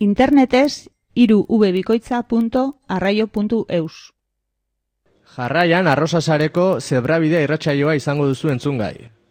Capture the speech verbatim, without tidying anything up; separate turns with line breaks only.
internetez hiru v bikoitza puntu arraio puntu eus.
Jarraian Arrosasareko Zebrabide irratsaioa izango duzu entzungai.